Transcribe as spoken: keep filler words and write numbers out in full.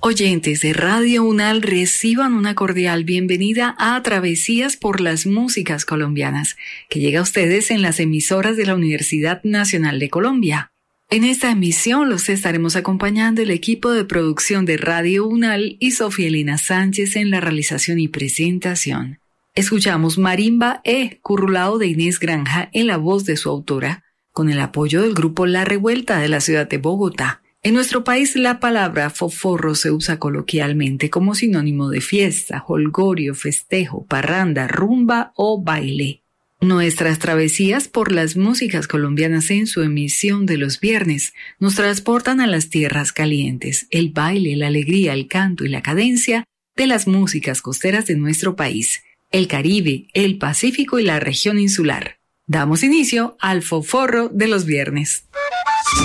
Oyentes de Radio UNAL, reciban una cordial bienvenida a Travesías por las Músicas Colombianas, que llega a ustedes en las emisoras de la Universidad Nacional de Colombia. En esta emisión los estaremos acompañando el equipo de producción de Radio UNAL y Sofía Elena Sánchez en la realización y presentación. Escuchamos Marimba E, currulao de Inés Granja en la voz de su autora, con el apoyo del grupo La Revuelta de la ciudad de Bogotá. En nuestro país la palabra foforro se usa coloquialmente como sinónimo de fiesta, jolgorio, festejo, parranda, rumba o baile. Nuestras travesías por las músicas colombianas en su emisión de los viernes nos transportan a las tierras calientes, el baile, la alegría, el canto y la cadencia de las músicas costeras de nuestro país, el Caribe, el Pacífico y la región insular. Damos inicio al foforro de los viernes.